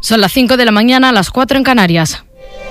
Son las 5 de la mañana, las 4 en Canarias.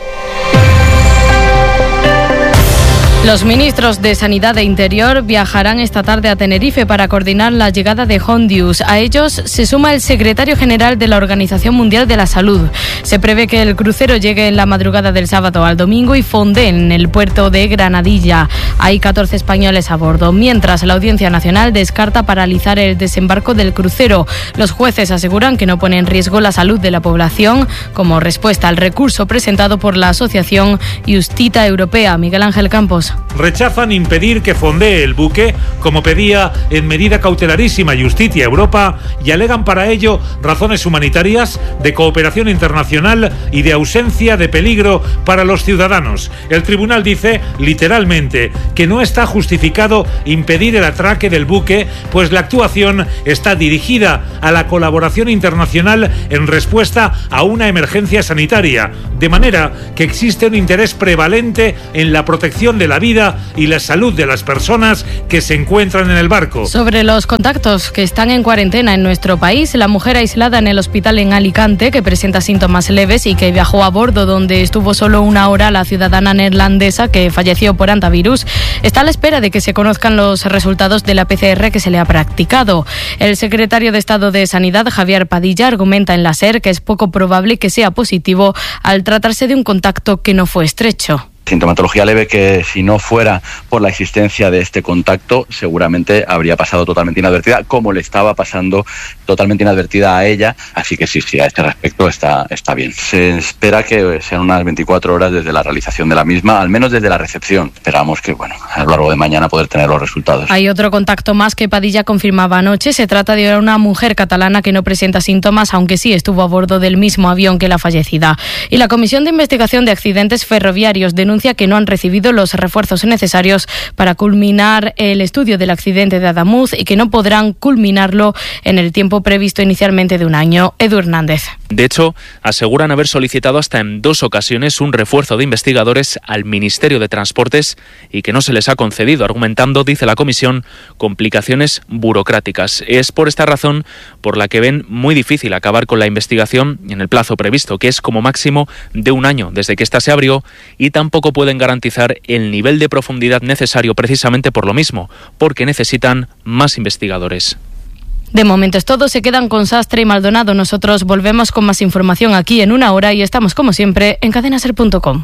Los ministros de Sanidad e Interior viajarán esta tarde a Tenerife para coordinar la llegada de Hondius. A ellos se suma el secretario general de la Organización Mundial de la Salud. Se prevé que el crucero llegue en la madrugada del sábado al domingo y fonde en el puerto de Granadilla. Hay 14 españoles a bordo, mientras la Audiencia Nacional descarta paralizar el desembarco del crucero. Los jueces aseguran que no pone en riesgo la salud de la población como respuesta al recurso presentado por la Asociación Justita Europea. Miguel Ángel Campos. Rechazan impedir que fondee el buque, como pedía en medida cautelarísima Justitia Europa, y alegan para ello razones humanitarias, de cooperación internacional y de ausencia de peligro para los ciudadanos. El tribunal dice, literalmente, que no está justificado impedir el atraque del buque, pues la actuación está dirigida a la colaboración internacional en respuesta a una emergencia sanitaria, de manera que existe un interés prevalente en la protección de la vida y la salud de las personas que se encuentran en el barco. Sobre los contactos que están en cuarentena en nuestro país, la mujer aislada en el hospital en Alicante, que presenta síntomas leves y que viajó a bordo donde estuvo solo una hora, la ciudadana neerlandesa que falleció por hantavirus, está a la espera de que se conozcan los resultados de la PCR que se le ha practicado. El secretario de Estado de Sanidad, Javier Padilla, argumenta en la SER que es poco probable que sea positivo al tratarse de un contacto que no fue estrecho. Sintomatología leve que, si no fuera por la existencia de este contacto, seguramente habría pasado totalmente inadvertida, como le estaba pasando totalmente inadvertida a ella. Así que sí, a este respecto está bien. Se espera que sean unas 24 horas desde la realización de la misma, al menos desde la recepción. Esperamos que, a lo largo de mañana poder tener los resultados. Hay otro contacto más que Padilla confirmaba anoche. Se trata de una mujer catalana que no presenta síntomas, aunque sí estuvo a bordo del mismo avión que la fallecida. Y la Comisión de Investigación de Accidentes Ferroviarios denuncia que no han recibido los refuerzos necesarios para culminar el estudio del accidente de Adamuz y que no podrán culminarlo en el tiempo previsto inicialmente de un año. Edu Hernández. De hecho, aseguran haber solicitado hasta en 2 ocasiones un refuerzo de investigadores al Ministerio de Transportes y que no se les ha concedido, argumentando, dice la comisión, complicaciones burocráticas. Es por esta razón por la que ven muy difícil acabar con la investigación en el plazo previsto, que es como máximo de un año desde que ésta se abrió, y tampoco pueden garantizar el nivel de profundidad necesario precisamente por lo mismo, porque necesitan más investigadores. De momento es todo, se quedan con Sastre y Maldonado. Nosotros volvemos con más información aquí en una hora y estamos como siempre en cadenaser.com.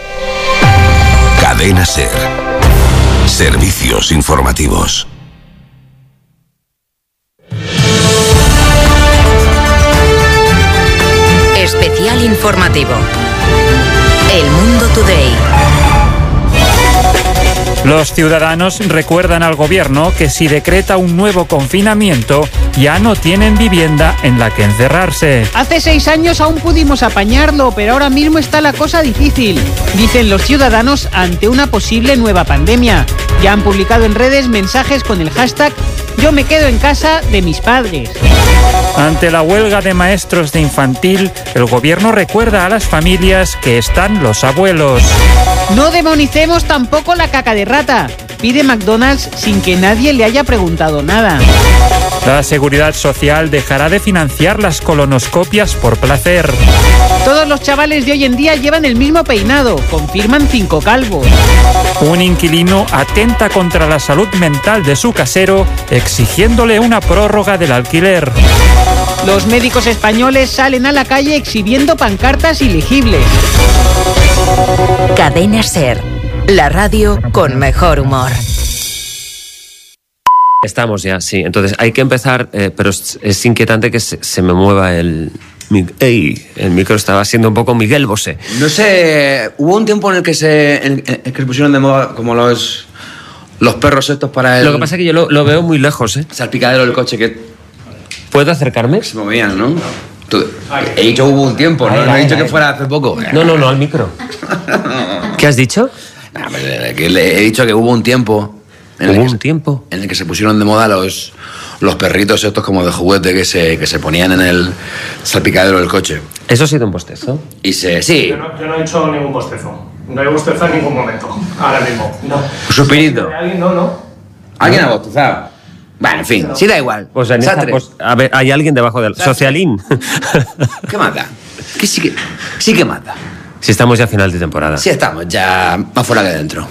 Cadena Ser. Servicios informativos. Especial informativo. El Mundo Today. Los ciudadanos recuerdan al gobierno que si decreta un nuevo confinamiento, ya no tienen vivienda en la que encerrarse. Hace 6 años aún pudimos apañarlo, pero ahora mismo está la cosa difícil, dicen los ciudadanos ante una posible nueva pandemia. Ya han publicado en redes mensajes con el hashtag Yo me quedo en casa de mis padres. Ante la huelga de maestros de infantil, el gobierno recuerda a las familias que están los abuelos. No demonicemos tampoco la caca de rata, pide McDonald's sin que nadie le haya preguntado nada. La Seguridad Social dejará de financiar las colonoscopias por placer. Todos los chavales de hoy en día llevan el mismo peinado, confirman 5 calvos. Un inquilino atenta contra la salud mental de su casero, exigiéndole una prórroga del alquiler. Los médicos españoles salen a la calle exhibiendo pancartas ilegibles. Cadena Ser, la radio con mejor humor. Estamos ya, sí. Entonces hay que empezar, pero es inquietante que se me mueva el micro estaba siendo un poco Miguel Bosé. No sé, hubo un tiempo en el que se pusieron de moda como los perros estos para el... Lo que pasa es que yo lo veo muy lejos, ¿eh? Salpicadero del coche que... ¿Puedo acercarme? Se movían, ¿no? He dicho hubo un tiempo, ¿no? No he dicho que fuera hace poco. No, al micro. ¿Qué has dicho? Que he dicho que hubo un tiempo... En el que se pusieron de moda los perritos estos como de juguete que se ponían en el salpicadero del coche. ¿Eso ha sido un bostezo? Sí. Yo no he hecho ningún bostezo. No he bostezado en ningún momento. Ahora mismo. No. ¿Un suspirito? No. ¿Alguien ha bostezado? Bueno, en fin, sí da igual. Pues en esta, pues, a ver, hay alguien debajo del... Socialín. ¿Qué manda? Que sí que manda. Si estamos ya a final de temporada. Sí estamos, ya más fuera que dentro.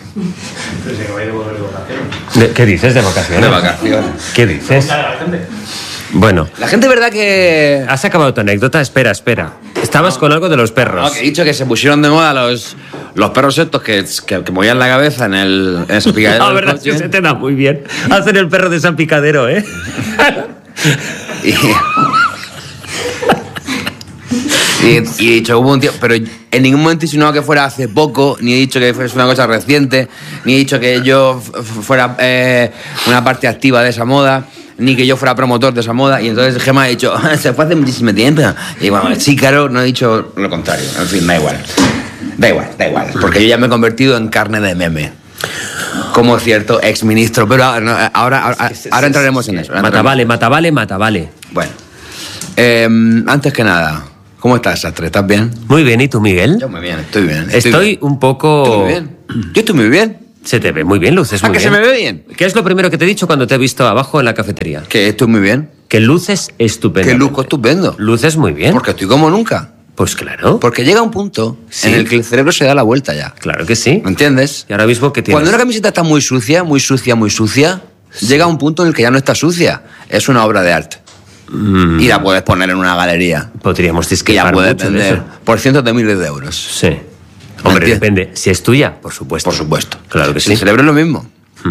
¿Qué dices de vacaciones? De vacaciones. ¿Qué dices? Bueno. La gente, ¿verdad que...? ¿Has acabado tu anécdota? Espera. Estabas con algo de los perros. No, que he dicho que se pusieron de moda los perros estos que movían la cabeza en el salpicadero. La verdad es que se te da muy bien. Hacen el perro de salpicadero, ¿eh? Y he dicho, hubo un tiempo, pero en ningún momento he insinuado que fuera hace poco, ni he dicho que fuese una cosa reciente, ni he dicho que yo fuera una parte activa de esa moda, ni que yo fuera promotor de esa moda. Y entonces Gemma ha dicho, se fue hace muchísimo tiempo. Y bueno, sí, claro, no he dicho lo contrario. En fin, da igual. Porque yo ya me he convertido en carne de meme. Como cierto exministro. Pero ahora entraremos en eso. Matavale. Bueno, antes que nada, ¿cómo estás, Sastre? ¿Estás bien? Muy bien, ¿y tú, Miguel? Yo muy bien, estoy bien. Estoy un poco... ¿Estoy muy bien? Yo estoy muy bien. Se te ve muy bien, luces muy bien. ¿A que se me ve bien? ¿Qué es lo primero que te he dicho cuando te he visto abajo en la cafetería? Que estoy muy bien. Que luces estupendo. Que luzco estupendo. Luces muy bien. Porque estoy como nunca. Pues claro. Porque llega un punto en el que el cerebro se da la vuelta ya. Claro que sí. ¿Me entiendes? Y ahora mismo, ¿qué tienes? Cuando una camiseta está muy sucia, sí, llega un punto en el que ya no está sucia. Es una obra de arte. Y la puedes poner en una galería. Podríamos discrepar y la puedes mucho en vender eso. por cientos de miles de euros. Sí. Hombre, depende. Si es tuya, por supuesto. Por supuesto. Claro que sí. El cerebro es lo mismo.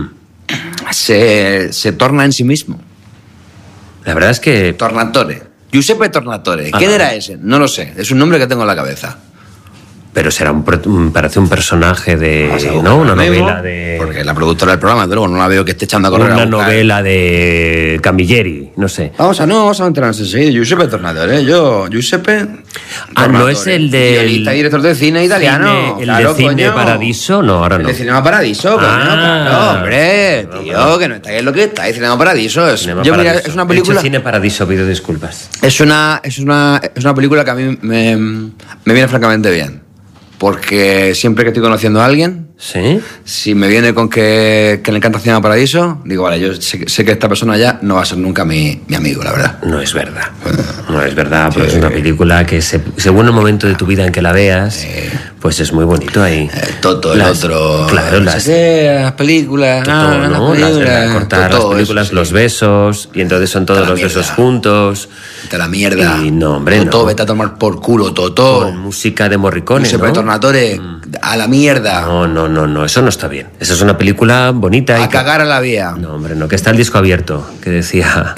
Se torna en sí mismo. La verdad es que... Tornatore. Giuseppe Tornatore. ¿Quién era ese? No lo sé. Es un nombre que tengo en la cabeza. Pero será parece un personaje de... ¿no? Una novela de... Porque la productora del programa, luego no la veo que esté echando a correr. Una novela de Camilleri, no sé. Vamos a enterarnos enseguida. Giuseppe Tornatore. Giuseppe... Tornatore. No es el de... Guionista y director de cine italiano. ¿El de Cine Paradiso? No, ahora no. El de Cinema Paradiso, claro, hombre, tío, que no estáis lo que estáis. Cinema Paradiso es... Mira, es una película... Cine Paradiso, pido disculpas. Es una película que a mí me viene francamente bien. Porque siempre que estoy conociendo a alguien, ¿sí? Si me viene con que le encanta Cinema Paradiso, digo, vale, yo sé que esta persona ya no va a ser nunca mi amigo, la verdad. No es verdad. No es verdad, porque es una película que según el momento de tu vida en que la veas, pues es muy bonito ahí. Toto, el otro... Claro, las películas... cortar las películas, los besos, y entonces son todos los besos juntos. De la mierda. Y no, hombre, Totó, vete a tomar por culo, Totó. Con música de Morricone, ¿no? Tornatore, a la mierda. No, eso no está bien. Esa es una película bonita. A cagar a la vía. No, hombre, no, que está el disco abierto, que decía...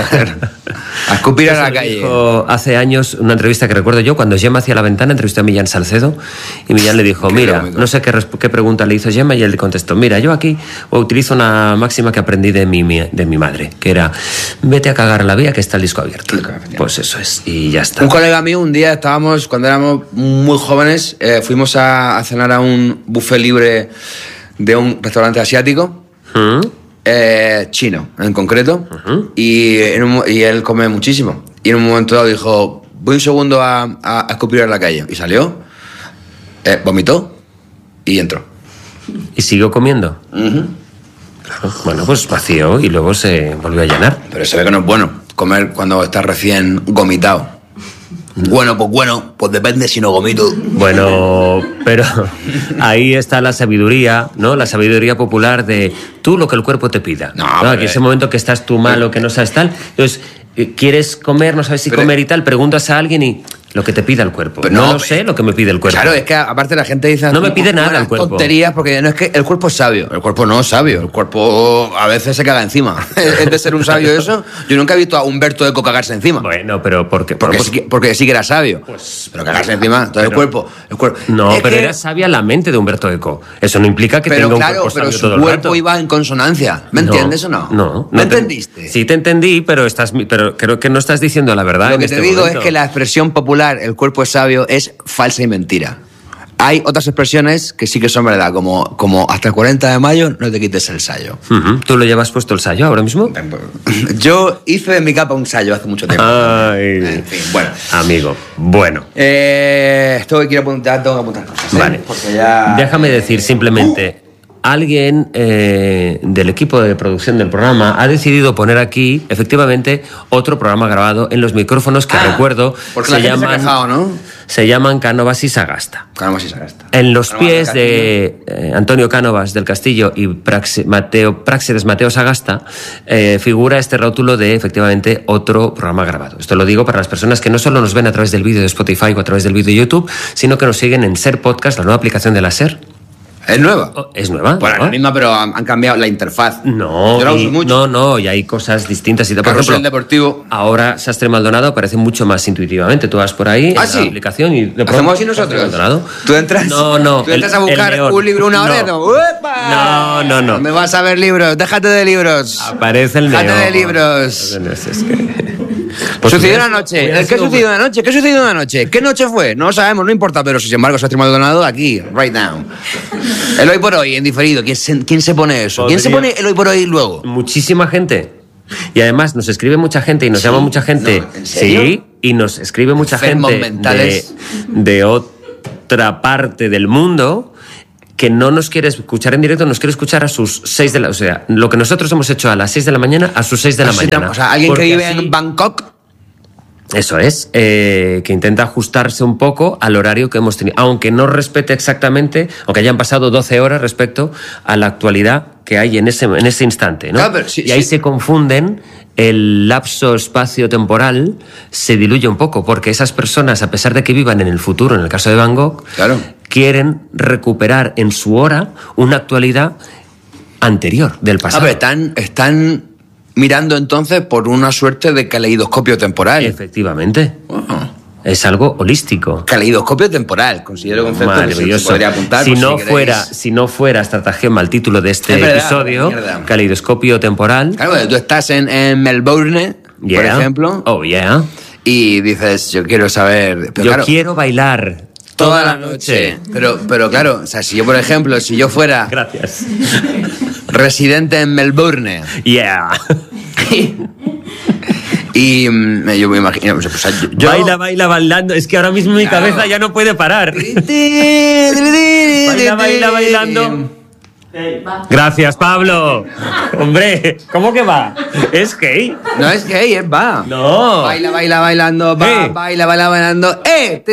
A escupir a la calle. Hace años, una entrevista que recuerdo yo, cuando Gemma hacía La Ventana, entrevistó a Millán Salcedo, y Millán le dijo, mira, no sé qué pregunta le hizo Gemma, y él le contestó, mira, yo aquí utilizo una máxima que aprendí de mi madre, que era, vete a cagar a la vía, que está el disco abierto. Pues eso es, y ya está. Un colega mío, un día estábamos, cuando éramos muy jóvenes, fuimos a cenar a un buffet libre de un restaurante asiático, chino en concreto, y él come muchísimo. Y en un momento dado dijo, voy un segundo a escupir a la calle. Y salió, vomitó y entró. ¿Y siguió comiendo? Claro. Bueno, pues vació y luego se volvió a llenar. Pero se ve que no es bueno comer cuando estás recién gomitado. Bueno, pues depende si no gomito. Bueno, pero ahí está la sabiduría, ¿no? La sabiduría popular de tú lo que el cuerpo te pida. No, aquí ese momento que estás tú mal o que no sabes tal, entonces quieres comer, no sabes si comer y tal, preguntas a alguien y lo que te pida el cuerpo. Pero no sé lo que me pide el cuerpo. Claro, es que aparte la gente dice... No me pide nada el cuerpo. Tonterías, porque no es que el cuerpo es sabio. El cuerpo no es sabio. El cuerpo a veces se caga encima. ¿Es de ser un sabio eso? Yo nunca he visto a Humberto Eco cagarse encima. Bueno, pero porque sí que era sabio. Pero cagarse encima. Entonces el cuerpo... No, pero era sabia la mente de Humberto Eco. Eso no implica que tenga un cuerpo sabio todo el rato. Pero su cuerpo iba en consonancia. ¿Me entiendes o no? No. ¿Me entendiste? Sí te entendí, pero creo que no estás diciendo la verdad. Lo que te digo es que la expresión popular, el cuerpo es sabio, es falsa y mentira. Hay otras expresiones que sí que son verdad, como hasta el 40 de mayo no te quites el sayo. ¿Tú lo llevas puesto el sayo ahora mismo? Yo hice en mi capa un sayo hace mucho tiempo. En fin, bueno. Amigo, bueno. Tengo que apuntar cosas. Vale. Porque ya... Déjame decir simplemente... alguien del equipo de producción del programa ha decidido poner aquí, efectivamente, otro programa grabado en los micrófonos que recuerdo se llaman Cánovas y Sagasta. Cánovas y Sagasta. En los pies de Antonio Cánovas del Castillo y Práxedes Mateo Sagasta figura este rótulo de, efectivamente, otro programa grabado. Esto lo digo para las personas que no solo nos ven a través del vídeo de Spotify o a través del vídeo de YouTube, sino que nos siguen en SER Podcast, la nueva aplicación de la SER. ¿Es nueva? Es nueva. Bueno, ¿no? la misma, pero han cambiado la interfaz. No, yo la uso mucho. No, y hay cosas distintas. Por Carrusel ejemplo, deportivo. Ahora Sastre Maldonado aparece mucho más intuitivamente. Tú vas por ahí en la aplicación y... ¿Hacemos así nosotros? Maldonado. ¿Tú entras? No. ¿Tú entras a buscar un libro una hora? No. Me vas a ver libros. Déjate de libros. Aparece el Déjate neón. de libros. Es que... Sucedió una noche. ¿Qué sucedió una noche? ¿Qué sucedió una noche? ¿Qué noche fue? No lo sabemos, no importa, pero sin embargo, Sastre Maldonado aquí, right now. El hoy por hoy, en diferido. ¿Quién se pone eso? ¿Quién se pone el hoy por hoy luego? Muchísima gente. Y además nos escribe mucha gente y nos llama mucha gente. ¿En serio? Sí, y nos escribe mucha gente de otra parte del mundo que no nos quiere escuchar en directo, nos quiere escuchar a sus 6 de la... O sea, lo que nosotros hemos hecho a las 6 de la mañana, a sus 6 de la mañana. O sea, alguien que vive en Bangkok... Eso es, que intenta ajustarse un poco al horario que hemos tenido, aunque no respete exactamente, aunque hayan pasado 12 horas respecto a la actualidad que hay en ese instante, ¿no? Claro, pero sí, y ahí se confunden, el lapso espacio-temporal se diluye un poco, porque esas personas, a pesar de que vivan en el futuro, en el caso de Van Gogh, quieren recuperar en su hora una actualidad anterior del pasado. Están mirando entonces por una suerte de caleidoscopio temporal. Efectivamente. Es algo holístico. Caleidoscopio temporal, considero concepto que se podría apuntar. Si no fuera estratagema el título de este episodio, caleidoscopio temporal. Claro, tú estás en Melbourne, por ejemplo. Oh, yeah. Y dices, yo quiero saber... Pero quiero bailar toda la noche. Pero claro, o sea, si yo, por ejemplo, si yo fuera... Gracias. Residente en Melbourne. Yeah. Y yo me imagino... Baila bailando. Es que ahora mismo mi cabeza ya no puede parar. Baila bailando. Gracias, Pablo. Hombre, ¿cómo que va? ¿Es gay? No es gay, es va. No. Baila bailando, va, baila bailando.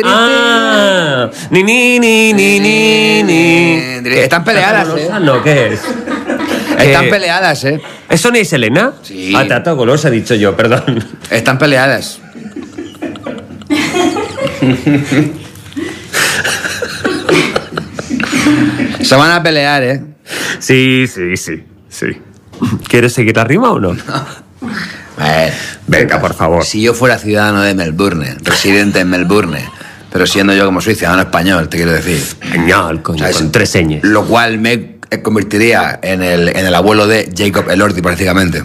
Están peleadas, ¿No? ¿Qué es? Están peleadas, ¿Es Sonia y Selena? Sí. Tata Golosa, he dicho yo, perdón. Están peleadas. Se van a pelear, Sí. ¿Quieres seguir la rima o no? Venga, por favor. Si yo fuera ciudadano de Melbourne, residente en Melbourne, pero siendo yo, como soy ciudadano español, te quiero decir. Español, coño, con 3 ñ. Lo cual me convertiría en el abuelo de Jacob Elordi, prácticamente.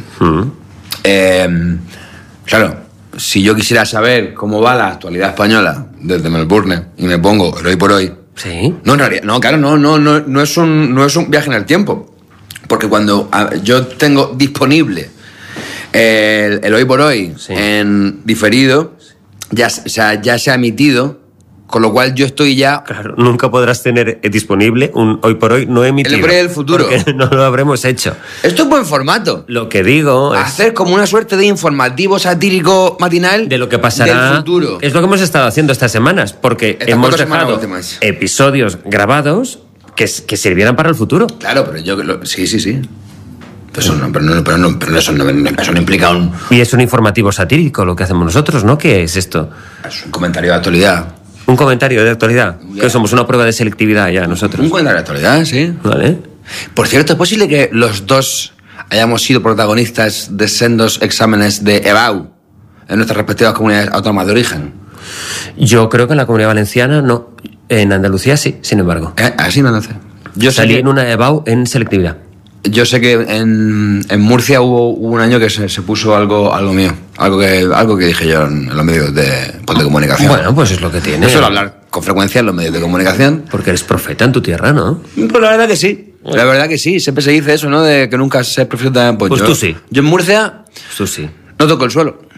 Claro, si yo quisiera saber cómo va la actualidad española desde Melbourne y me pongo el hoy por hoy. Sí. No, en realidad, no es un viaje en el tiempo. Porque cuando yo tengo disponible el hoy por hoy en diferido, ya se ha emitido, con lo cual yo estoy ya... Claro, nunca podrás tener disponible un hoy por hoy no emitido. El hoy por hoy del futuro. Porque no lo habremos hecho. Esto es buen formato. Lo que digo es... Hacer como una suerte de informativo satírico matinal de lo que pasará del futuro. Es lo que hemos estado haciendo estas semanas, porque hemos dejado episodios grabados que sirvieran para el futuro. Claro, pero yo... Sí. Pero eso no implica un... Y es un informativo satírico lo que hacemos nosotros, ¿no? ¿Qué es esto? Es un comentario de actualidad. ¿Un comentario de actualidad? Que somos una prueba de selectividad ya nosotros. Un comentario de actualidad, sí. Vale. Por cierto, ¿es posible que los dos hayamos sido protagonistas de sendos exámenes de EBAU en nuestras respectivas comunidades autónomas de origen? Yo creo que en la Comunidad Valenciana no. En Andalucía sí, sin embargo. Así en Andalucía. Yo salí en una EBAU en selectividad. Yo sé que en Murcia hubo un año que se puso algo mío. Algo que dije yo en los medios de comunicación. Bueno, pues es lo que tiene. No suelo hablar con frecuencia en los medios de comunicación. Porque eres profeta en tu tierra, ¿no? Pues la verdad que sí. La verdad que sí. Siempre se dice eso, ¿no? De que nunca se profeta. Pues tú sí. Yo en Murcia... Tú sí. No toco el suelo.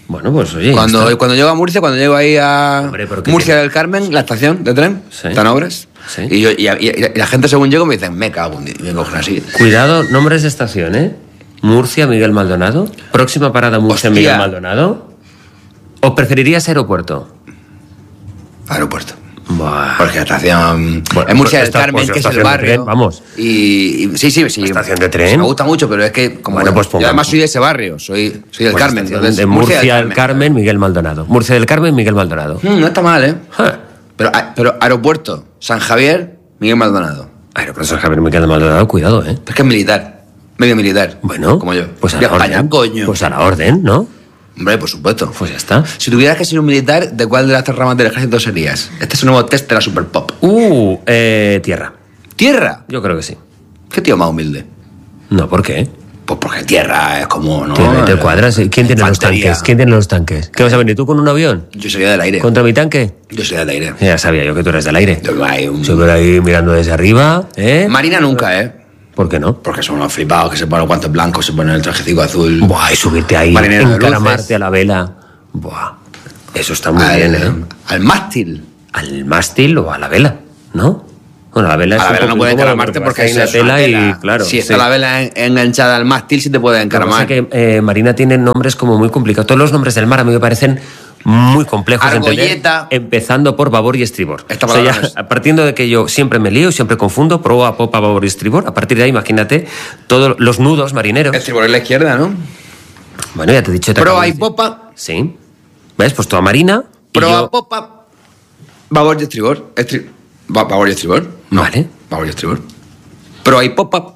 Bueno, pues oye. Cuando llego a Murcia, cuando llego ahí a Murcia del Carmen, la estación de tren, están obras. Sí. Y la gente, según llego, me dicen, me cago en Dios, y me cogen así. Cuidado, nombres de estación, ¿eh? Murcia, Miguel Maldonado. Próxima parada, Murcia, Miguel Maldonado. ¿O preferirías aeropuerto? Aeropuerto. Buah. Porque la estación en Murcia del Carmen, que es el barrio. Tren, vamos. Y sí. Estación de tren. Me gusta mucho, pero es que como yo además soy de ese barrio, soy del Carmen. Entonces, de Murcia del Carmen, Miguel Maldonado. Murcia del Carmen, Miguel Maldonado. No está mal, ¿eh? Pero aeropuerto, San Javier, Miguel Maldonado. Aeropuerto San Javier, Miguel Maldonado, cuidado, ¿eh? Es que es militar, medio militar. Bueno, como yo. Pues a la España, orden. coño. Pues a la orden, ¿no? Hombre, por supuesto. Pues ya está. Si tuvieras que ser un militar, ¿de cuál de las 3 ramas del ejército serías? Este es un nuevo test de la Super Pop. Tierra. ¿Tierra? Yo creo que sí. ¿Qué tío más humilde? No, ¿por qué? Pues porque tierra es como, ¿no? ¿Te cuadras? ¿Quién tiene los tanques? ¿Qué vas a venir tú con un avión? Yo sería del aire. ¿Contra mi tanque? Yo sería del aire. Ya sabía yo que tú eres del aire. Yo Siempre ahí mirando desde arriba, ¿eh? Marina nunca, ¿eh? ¿Por qué no? Porque son unos flipados que se ponen los guantes blancos, se ponen el trajecito azul. Buah, y subirte ahí, encaramarte a la vela. Buah, eso está muy bien, ¿eh? Al mástil. Al mástil o a la vela, ¿no? Bueno, la vela a la vela no puede encaramarte porque hay una tela y, claro. Si está la vela enganchada al mástil, sí te puede encaramar. Lo que pasa es que Marina tiene nombres como muy complicados. Todos los nombres del mar a mí me parecen muy complejos de entender, empezando por babor y estribor. O sea, ya, partiendo de que yo siempre me lío, siempre confundo proa, popa, babor y estribor, a partir de ahí imagínate todos los nudos marineros. Estribor es la izquierda, ¿no? Bueno, ya te he dicho. Proa y popa. Sí. ¿Ves? Pues toda Marina. Proa, popa, babor y estribor. Babor y estribor. No. Vale. Babor y estribor. Proa y popa.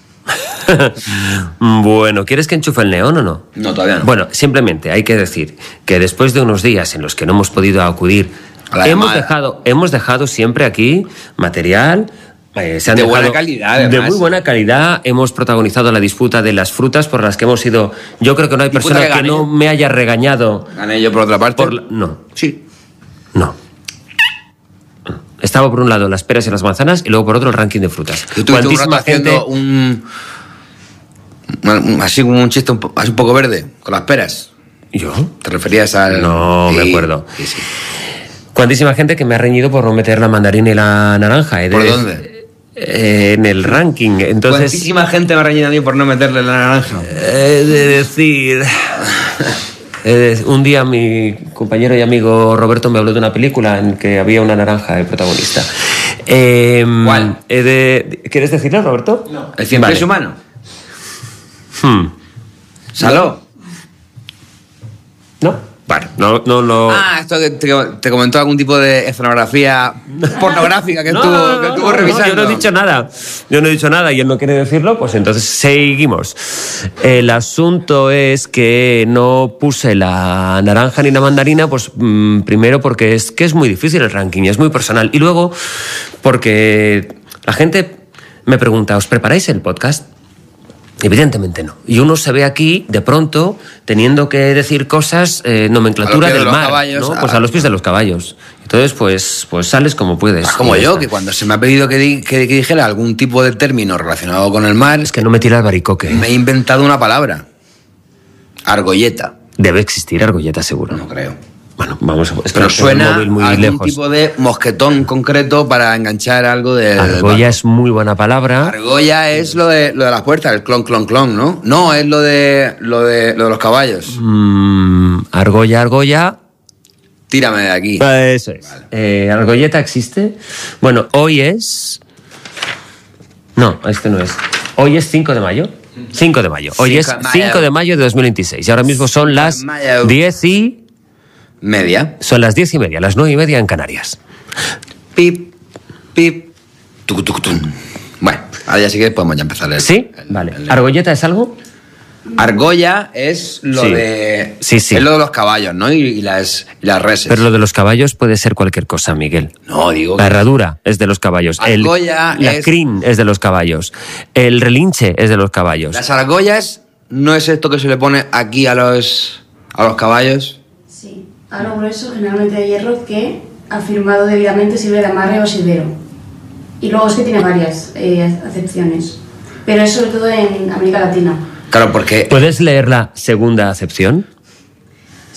Bueno, ¿quieres que enchufe el neón o no? No, todavía no. Bueno, simplemente hay que decir que después de unos días en los que no hemos podido acudir, hemos dejado siempre aquí material de buena calidad, además. De muy buena calidad. Hemos protagonizado la disputa de las frutas por las que hemos ido. Yo creo que no hay persona que no me haya regañado. ¿Gané yo por otra parte? No. Sí. No. Estaba por un lado las peras y las manzanas y luego por otro el ranking de frutas. Yo tuve un rato haciendo así como un chiste así un poco verde, con las peras. ¿Yo? ¿Te referías al...? No, me acuerdo. Sí. Cuantísima gente que me ha reñido por no meter la mandarina y la naranja. ¿Por dónde? En el ranking. Entonces, ¿cuantísima gente me ha reñido a mí por no meterle la naranja? De decir... un día mi compañero y amigo Roberto me habló de una película en que había una naranja de protagonista. ¿Cuál? ¿Quieres decirlo, Roberto? No. ¿El cien pies humano? ¿Saló? No. Bueno, no. Esto que te comentó algún tipo de escenografía pornográfica que estuvo revisando. Yo no he dicho nada y él no quiere decirlo, pues entonces seguimos. El asunto es que no puse la naranja ni la mandarina, pues primero porque es muy difícil el ranking, es muy personal. Y luego porque la gente me pregunta, ¿os preparáis el podcast? Evidentemente no. Y uno se ve aquí, de pronto, teniendo que decir cosas, nomenclatura del mar, caballos, ¿no? Pues a los pies de los caballos. Entonces, pues sales como puedes. Como yo, que cuando se me ha pedido que dijera algún tipo de término relacionado con el mar... Es que no me tira el baricoque. Me he inventado una palabra. Argolleta. Debe existir argolleta, seguro. No creo. Bueno, vamos a... Pero suena algún lejos. Tipo de mosquetón concreto para enganchar algo de... Argolla es muy buena palabra. Argolla es lo de las puertas, el clon, ¿no? No, es lo de los caballos. Argolla. Tírame de aquí. Eso es. Vale. ¿Argolleta existe? Bueno, hoy es... No, este no es. Hoy es 5 de mayo. 5 de mayo. Hoy es 5 de mayo de 2026. Y ahora mismo son las 10:30. Son las 10:30, las 9:30 en Canarias. Pip, pip, tucutun. Bueno, ahora ya sí que podemos ya empezar. ¿Sí? Vale. ¿Argolleta es algo? Argolla es lo de... Sí. Es lo de los caballos, ¿no? Y las reses. Pero lo de los caballos puede ser cualquier cosa, Miguel. No, digo... La herradura es de los caballos. Argolla la crin es de los caballos. El relinche es de los caballos. Las argollas no es esto que se le pone aquí a los caballos. Sí. Aro grueso, generalmente de hierro, que afirmado debidamente sirve de amarre o silbero. Y luego es que tiene varias acepciones. Pero es sobre todo en América Latina. Claro, porque... ¿Puedes leer la segunda acepción?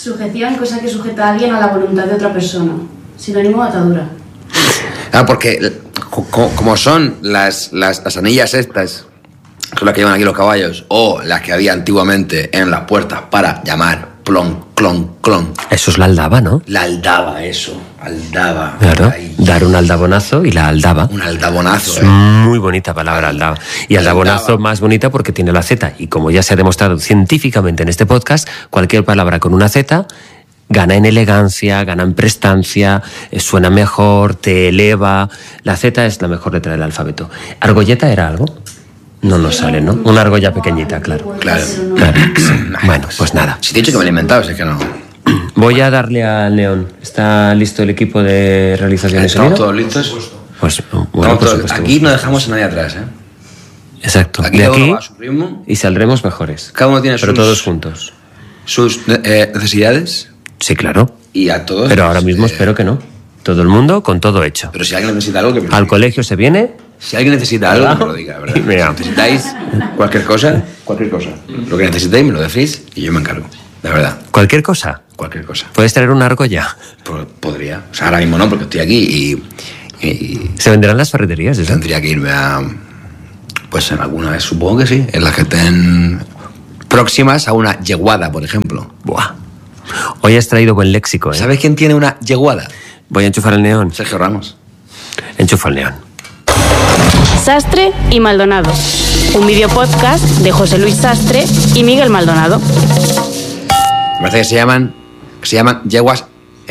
Sujeción, cosa que sujeta a alguien a la voluntad de otra persona. Sinónimo de atadura. Ah, porque como son las anillas estas, que son las que llevan aquí los caballos, o las que había antiguamente en las puertas para llamar plon, clon, clon. Eso es la aldaba, ¿no? La aldaba, eso. Aldaba. Claro, Ahí. dar un aldabonazo y la aldaba. Un aldabonazo, Es muy bonita palabra, aldaba. Y aldabonazo más bonita porque tiene la Z. Y como ya se ha demostrado científicamente en este podcast, cualquier palabra con una Z gana en elegancia, gana en prestancia, suena mejor, te eleva. La Z es la mejor letra del alfabeto. ¿Argolleta era algo? No nos sale, ¿no? Una argolla pequeñita, claro. Claro. Bueno, pues nada. Si te he dicho que me lo he inventado, es que no. Voy a darle al León. ¿Está listo el equipo de realización de sonido? ¿Estamos todos listos? Pues, bueno, por supuesto. Aquí no dejamos a nadie atrás, ¿eh? Exacto. Aquí de cada uno aquí va a su ritmo. y saldremos mejores. Cada uno tiene pero todos juntos. Sus necesidades. Sí, claro. Y a todos. Pero ahora mismo espero que no. Todo el mundo con todo hecho. Pero si alguien necesita algo, que me lo Al diga. colegio se viene. Si alguien necesita algo, que me lo diga, ¿verdad? Mira. Si necesitáis cualquier cosa. Lo que necesitéis me lo decís y yo me encargo. De verdad. Cualquier cosa. Cualquier cosa. ¿Puedes traer una argolla? Podría. O sea, ahora mismo no, porque estoy aquí y ¿Se venderán las ferreterías? ¿Eso? tendría que irme a. Pues en alguna vez, supongo que sí. En las que estén próximas a una yeguada, por ejemplo. Buah. Hoy has traído buen léxico, ¿eh? ¿Sabes quién tiene una yeguada? Voy a enchufar el neón. Sergio Ramos. Enchufa el neón. Sastre y Maldonado. Un video podcast de José Luis Sastre y Miguel Maldonado. Me parece que se llaman yeguas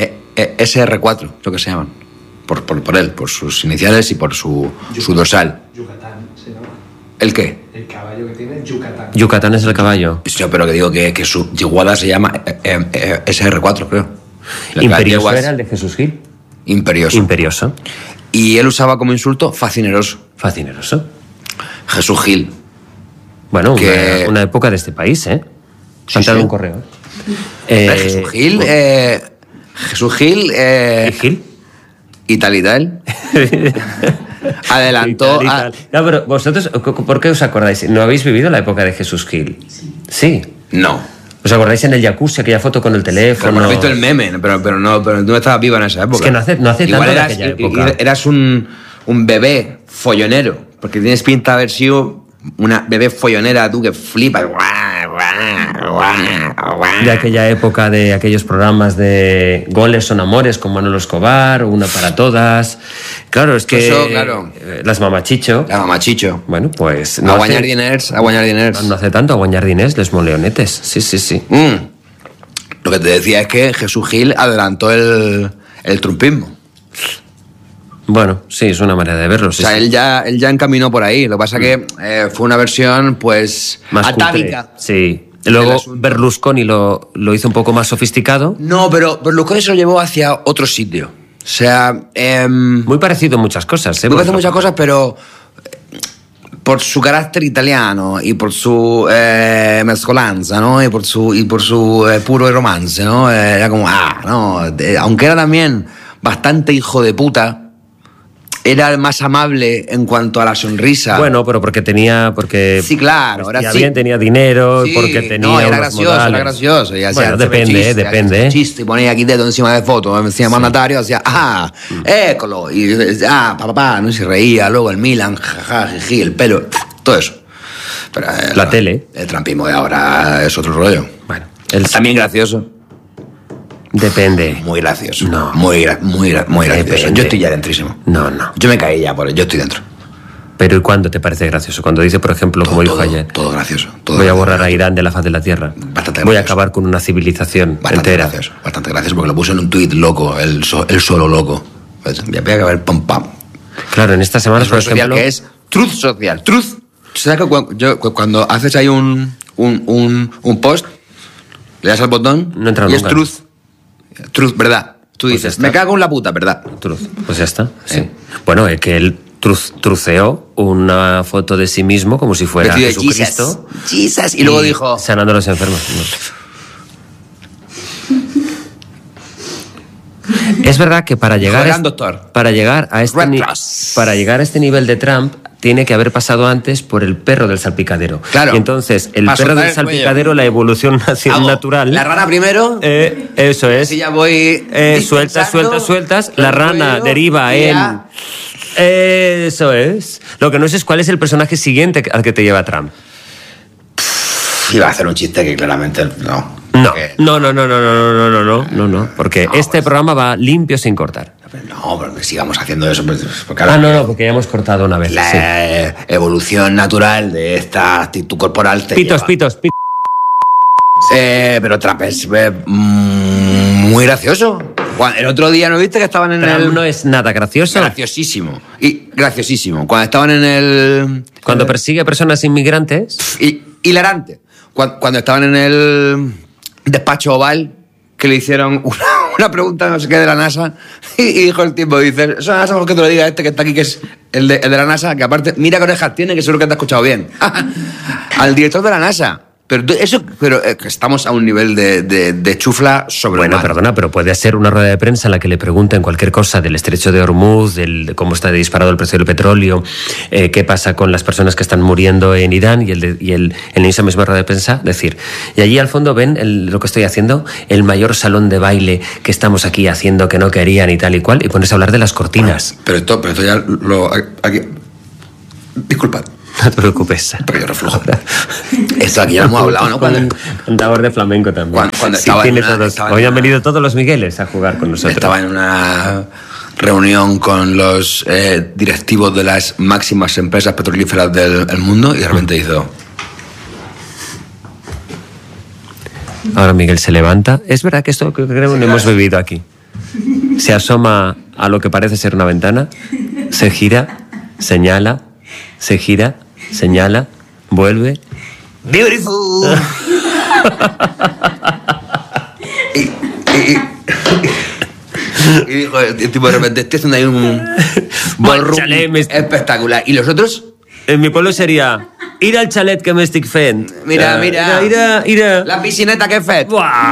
SR4, lo que se llaman. Por él, por sus iniciales y por su dorsal. Yucatán se llama. ¿El qué? El caballo que tiene Yucatán. Yucatán es el caballo. Yo pero que digo que su yeguada se llama SR4, creo. Imperioso era el de Jesús Gil. Imperioso. Imperioso. Y él usaba como insulto facineroso. Facineroso. Jesús Gil. Bueno, Que- una época de este país, ¿eh? Sí, Han dado sí. un correo. Jesús Gil. Jesús Gil. ¿Y Gil? Y tal y tal. Adelantó. Y tal. No, pero vosotros, ¿por qué os acordáis? ¿No habéis vivido la época de Jesús Gil? Sí. No. ¿Os acordáis en el jacuzzi, aquella foto con el teléfono? Pero has visto el meme, pero tú no estabas viva en esa época. Es que no hace Igual tanto de eras, aquella época. eras un bebé follonero, porque tienes pinta de haber sido una bebé follonera, tú que flipas. De aquella época, de aquellos programas de Goles son amores con Manolo Escobar, Una para todas. Claro, es que... Eso, claro. Las mamachicho. La mamachicho. Bueno, pues... A guanyar diners, a guanyar diners. No hace tanto, a guanyar diners, les moleonetes. Sí, sí, sí. Lo que te decía es que Jesús Gil adelantó el trumpismo. Bueno, sí, es una manera de verlo. Sí, O sea, sí. él ya encaminó por ahí. Lo que pasa que fue una versión, pues, Más atávica. cutre. Sí. Luego El asunto. Berlusconi lo hizo un poco más sofisticado. No, pero Berlusconi se lo llevó hacia otro sitio. O sea... Muy parecido en muchas cosas, ¿eh? Me parece muchas cosas, pero por su carácter italiano y por su mezcolanza, ¿no? Y por su puro romance, ¿no? Era como, aunque era también bastante hijo de puta, era el más amable en cuanto a la sonrisa. Bueno, pero porque sí, claro, era así. bien, tenía dinero, Sí, porque tenía no, era unos gracioso, modales. era gracioso. Y hacía Bueno, siempre depende, chistes, depende. hacía chiste, y ponía aquí dedo encima de foto, encima del mandatario, hacía, écolo, y papá, no, y se reía, luego el Milan, jaja, jiji, el pelo, todo eso. Pero, La tele. El trampismo de ahora es otro rollo. Bueno, también gracioso. Depende. Muy gracioso. No. Muy gracioso. Depende. Yo estoy ya dentrísimo. No. Yo me caí ya por él, yo estoy dentro. Pero ¿y cuándo te parece gracioso? Cuando dice, por ejemplo, como dijo ayer, Todo gracioso. voy a borrar a Irán de la faz de la Tierra. Voy a acabar con una civilización entera. Bastante gracioso, porque lo puso en un tuit loco, él solo loco. Pues, voy a acabar pam pam. Claro, en esta semana, por social ejemplo... que es truth social, truth. ¿Sabes que cuando haces ahí un post, le das al botón No entra y es nunca. truth, verdad. Tú Pues ya dices, está. me cago en la puta, verdad. Truth. Pues ya está, sí. Bueno, es que él truceó una foto de sí mismo como si fuera Vestido de Jesucristo. Jesus. Y luego dijo... Sanando a los enfermos. Es verdad que para llegar a este nivel de Trump tiene que haber pasado antes por el perro del salpicadero. Claro. Y entonces, el perro del salpicadero, la evolución natural... La rana primero. Eso es. Así ya voy... Sueltas. La rana deriva en... Eso es. Lo que no sé es cuál es el personaje siguiente al que te lleva Trump. Iba a hacer un chiste que claramente no. No, porque este programa va limpio sin cortar. No, pero que sigamos haciendo eso. Porque ya hemos cortado una vez. La evolución natural de esta actitud corporal te Pitos. Pero Trump es muy gracioso. El otro día, ¿no viste que estaban en Trump no es nada gracioso. Graciosísimo. Cuando estaban en el... Cuando persigue a personas inmigrantes. Hilarante. Cuando estaban en el despacho Oval, que le hicieron una pregunta no sé qué de la NASA, y dijo el tipo, dice, eso la NASA, ¿por qué te lo diga este que está aquí, que es el de la NASA, que aparte, mira qué orejas tiene, que seguro que te ha escuchado bien? Al director de la NASA. Pero estamos a un nivel de chufla sobre. Bueno, perdona, pero puede ser una rueda de prensa en la que le pregunten cualquier cosa del estrecho de Hormuz, de cómo está disparado el precio del petróleo, qué pasa con las personas que están muriendo en Irán, en esa misma rueda de prensa decir. Y allí al fondo ven lo que estoy haciendo, el mayor salón de baile que estamos aquí haciendo que no querían y tal y cual, y pones a hablar de las cortinas. Pero esto ya lo... Aquí. Disculpad. No te preocupes. Porque yo reflujo. Esto aquí ya lo hemos hablado, ¿no? Cantador de flamenco también. Hoy han venido todos los Migueles a jugar con nosotros. Estaba en una reunión con los directivos de las máximas empresas petrolíferas del mundo y de repente hizo... Ahora Miguel se levanta. Es verdad que esto creo que no hemos bebido aquí. Se asoma a lo que parece ser una ventana, se gira, señala, se gira, señala, vuelve. ¡Beautiful! y dijo el tipo de repente, estoy haciendo ahí un ballroom espectacular. ¿Y los otros? En mi pueblo sería... Ir al chalet que me estic fent. Mira. Mira. La piscineta que he fet.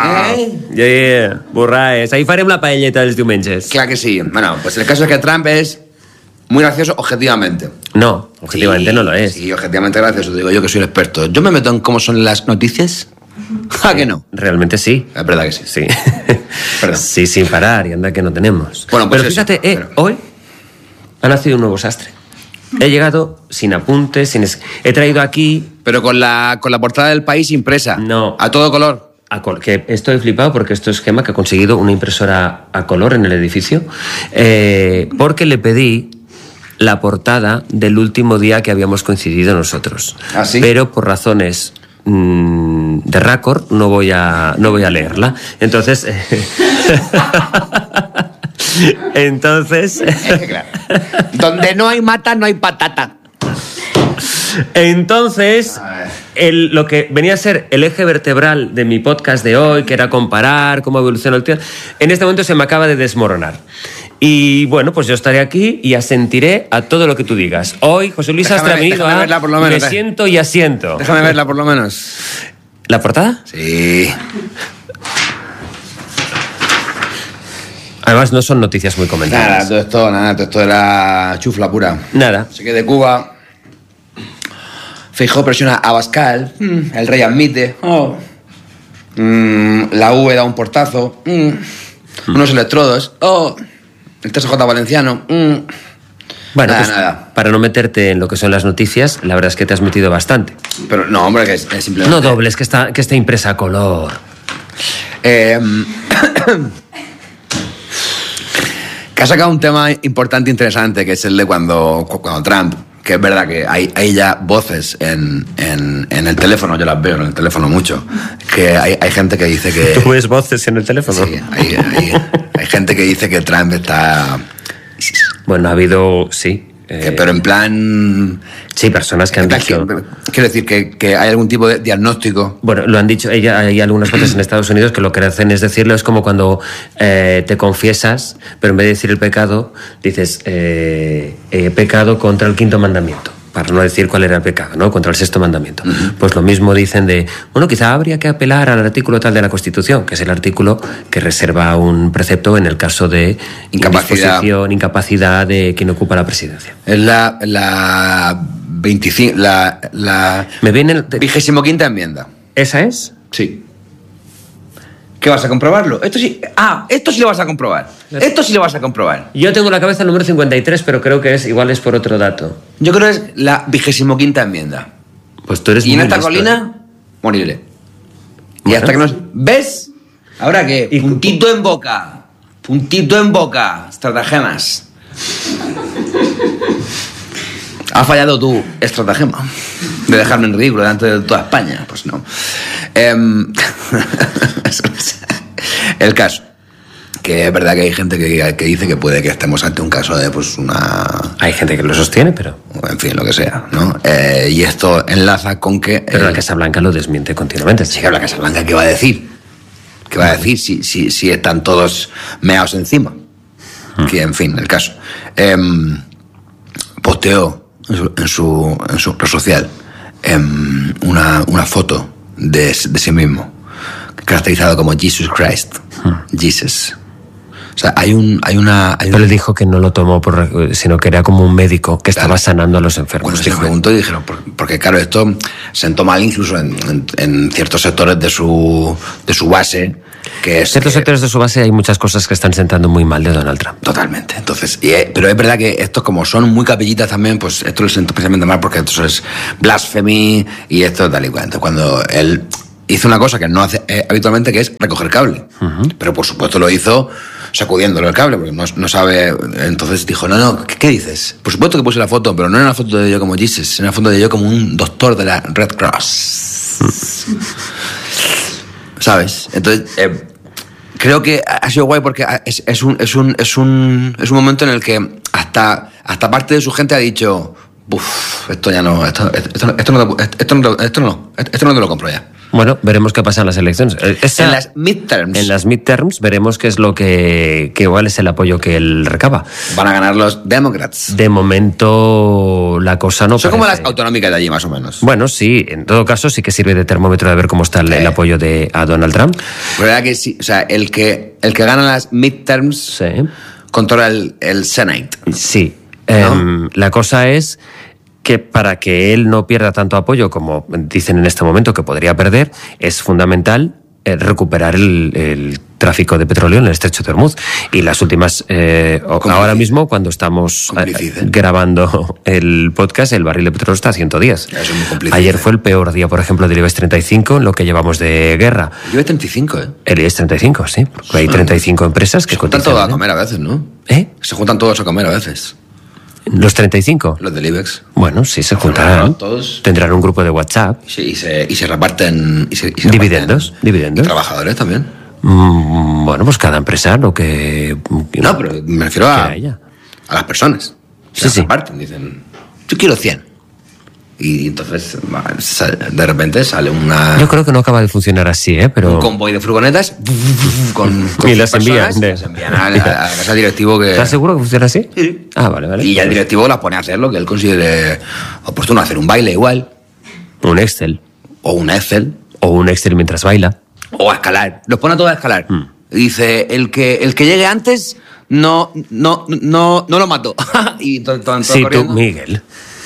Borraes. Ahí farem la paelleta dels diumenges. Clar que sí. Bueno, pues el caso es que Trump es muy gracioso objetivamente. No, objetivamente no lo es. Sí, objetivamente gracioso. Digo yo que soy el experto. Yo me meto en cómo son las noticias. ¿A que no? Realmente sí. Es verdad que sí. Sí. Sí, sin parar. Y anda que no tenemos. Bueno, pues pero fíjate, hoy ha nacido un nuevo sastre. He llegado sin apuntes, he traído aquí... Pero con la portada del País impresa. No. A todo color. Que estoy flipado porque esto es Gemma, que ha conseguido una impresora a color en el edificio, porque le pedí la portada del último día que habíamos coincidido nosotros. ¿Ah, sí? Pero por razones de récord no voy a leerla. Entonces... Entonces... Es que claro. Donde no hay mata, no hay patata. Entonces, lo que venía a ser el eje vertebral de mi podcast de hoy, que era comparar cómo evoluciona el tiempo, en este momento se me acaba de desmoronar. Y bueno, pues yo estaré aquí y asentiré a todo lo que tú digas. Hoy, José Luis Sastre ha venido a... Verla, por lo menos, me siento y asiento. Déjame verla por lo menos. ¿La portada? Sí. Además, no son noticias muy comentadas. Nada, todo esto era chufla pura. Nada. Así que de Cuba, Feijóo presiona a Abascal, el rey admite, la UE da un portazo, unos electrodos, el TSJ valenciano, Bueno, pues, nada. Para no meterte en lo que son las noticias, la verdad es que te has metido bastante. Pero no, hombre, que es simplemente... No dobles, que está impresa a color. Que ha sacado un tema importante e interesante, que es el de cuando Trump, que es verdad que hay ya voces en el teléfono, yo las veo en el teléfono mucho, que hay gente que dice que... ¿Tú ves voces en el teléfono? Sí, hay gente que dice que Trump está... Bueno, ha habido, sí. Pero en plan... Sí, personas que han dicho... Quiero decir que hay algún tipo de diagnóstico. Bueno, lo han dicho, hay algunas voces en Estados Unidos que lo que hacen es decirlo, es como cuando te confiesas, pero en vez de decir el pecado, dices pecado contra el quinto mandamiento. para no decir cuál era el pecado, ¿no? Contra el sexto mandamiento. Pues lo mismo dicen de, bueno, quizá habría que apelar al artículo tal de la Constitución, que es el artículo que reserva un precepto en el caso de incapacidad de quien ocupa la presidencia. Es la 25, Me viene el 25ª enmienda. ¿Esa es? Sí. ¿Qué vas a comprobarlo? Esto sí lo vas a comprobar. Esto sí lo vas a comprobar. Yo tengo en la cabeza el número 53, pero creo que igual es por otro dato. Yo creo que es la 25ª enmienda. Pues tú eres y muy en esta listo, colina, moriré. Bueno. Y hasta que nos... ¿Ves? Ahora que puntito en boca, estratagemas. ¿Has fallado tu estratagema de dejarme en ridículo delante de toda España? Pues no. El caso, que es verdad que hay gente que dice que puede que estemos ante un caso de pues una... Hay gente que lo sostiene, pero... En fin, lo que sea, ¿no? Y esto enlaza con que... Pero la Casa Blanca lo desmiente continuamente. Sí, la Casa Blanca, ¿qué va a decir? ¿Qué va a decir si están todos meados encima? Que, en fin, el caso. Posteó en su red social una foto de sí mismo, caracterizado como Jesus Christ. Jesus. O sea, Pero le dijo que no lo tomó sino que era como un médico que estaba sanando a los enfermos. Bueno, se preguntó y dijeron, porque claro, esto sentó mal incluso en ciertos sectores de su base. Ciertos sectores de su base hay muchas cosas que están sentando muy mal de Donald Trump. Totalmente. Entonces, pero es verdad que estos, como son muy capillitas también, pues esto les sentó especialmente mal porque esto es blasphemy y esto tal y cual. Entonces, cuando él hizo una cosa que no hace habitualmente, que es recoger cable. Pero por supuesto lo hizo sacudiéndolo el cable, porque no sabe. Entonces dijo, no, ¿qué dices? Por supuesto que puse la foto, pero no era una foto de yo como Jesus, era una foto de yo como un doctor de la Red Cross. ¿Sabes? Entonces, creo que ha sido guay porque es un momento en el que hasta parte de su gente ha dicho, esto ya no, esto no te lo compro ya. Bueno, veremos qué pasa en las elecciones. En las midterms. En las midterms veremos qué es lo que igual es el apoyo que él recaba. Van a ganar los Democrats. De momento la cosa no son como las autonómicas de allí, más o menos. Bueno, sí, en todo caso sí que sirve de termómetro de ver cómo está el apoyo a Donald Trump. La verdad que sí, o sea, el que gana las midterms controla el Senate. Sí. ¿No? La cosa es que para que él no pierda tanto apoyo como dicen en este momento que podría perder, es fundamental recuperar el tráfico de petróleo en el estrecho de Hormuz. Y las últimas, ahora mismo, cuando estamos grabando el podcast, el barril de petróleo está a 110. Ayer fue el peor día, por ejemplo, del IBEX 35 en lo que llevamos de guerra. El IBEX 35, ¿eh? El IBEX 35, sí. Porque hay 35 empresas que cotizan. Se juntan todos a comer a veces, ¿no? Se juntan todos a comer a veces. ¿Los 35? Los del IBEX. Bueno, sí, se juntarán. Todos. Tendrán un grupo de WhatsApp. Sí, y se reparten... Dividendos. Y trabajadores también. Bueno, pues cada empresa lo que... No, pero me refiero a las personas. Se reparten, dicen, yo quiero 100. Y entonces, de repente sale una... Yo creo que no acaba de funcionar así, pero... Un convoy de furgonetas con y las envían. Las envían a la casa directivo que... ¿Estás seguro que funciona así? Sí. Ah, vale. Y ya el directivo las pone a hacer lo que él considere oportuno. Hacer un baile igual. Un Excel. O un Excel. O un Excel mientras baila. O a escalar. Los pone a todos a escalar. Dice, el que llegue antes no lo mato. Y todo sí, corriendo. Tú, Miguel...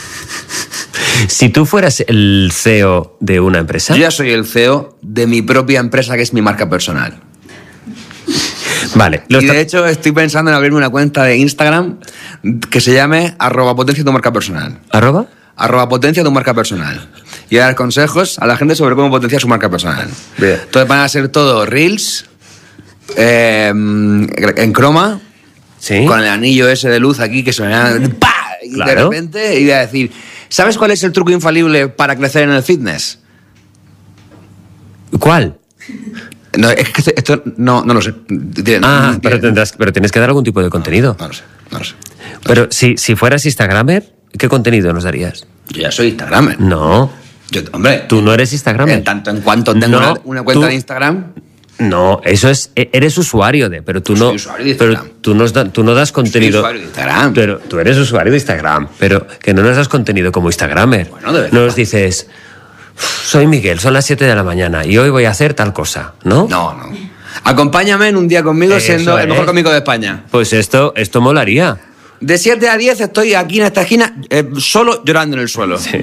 Si tú fueras el CEO de una empresa... Yo ya soy el CEO de mi propia empresa, que es mi marca personal. Vale. Y de hecho estoy pensando en abrirme una cuenta de Instagram que se llame @potencia tu marca personal. @potencia tu marca personal. Y dar consejos a la gente sobre cómo potenciar su marca personal. Bien. Entonces van a ser todo reels, en croma, con el anillo ese de luz aquí que suena... ¡Pah! Y de repente iba a decir... ¿Sabes cuál es el truco infalible para crecer en el fitness? ¿Cuál? No, es que esto no lo sé. Pero tienes que dar algún tipo de contenido. No lo sé. Pero si fueras Instagramer, ¿qué contenido nos darías? Yo ya soy Instagramer. No. Hombre. Tú no eres Instagramer. En tanto en cuanto tengo una cuenta de Instagram. No, eso es, eres usuario de, pero tú no, usuario de Instagram. pero tú no das contenido. Soy usuario de Instagram. Pero tú eres usuario de Instagram, pero que no nos das contenido como Instagramer. Bueno, de verdad. No nos dices, soy Miguel, son las 7 de la mañana y hoy voy a hacer tal cosa, ¿no? No. Acompáñame en un día conmigo Eso siendo el mejor es. cómico de España. Pues esto molaría. De 7 a 10 estoy aquí en esta esquina solo llorando en el suelo. Sí.